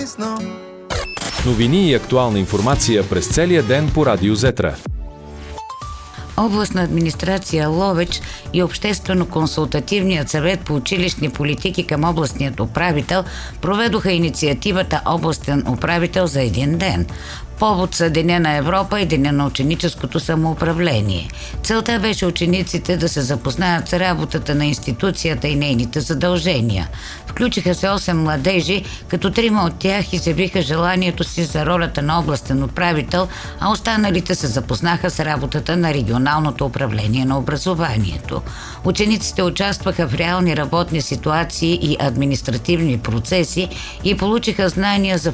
Новини и актуална информация през целия ден по Радио Зетра. Областна администрация Ловеч и Обществено-консултативният съвет по училищни политики към областният управител проведоха инициативата Областен управител за един ден. Повод са Деня на Европа и Деня на ученическото самоуправление. Целта беше учениците да се запознаят с работата на институцията и нейните задължения. Включиха се 8 младежи, като 3 от тях изявиха желанието си за ролята на областен управител, а останалите се запознаха с работата на регионалното управление на образованието. Учениците участваха в реални работни ситуации и административни процеси и получиха знания за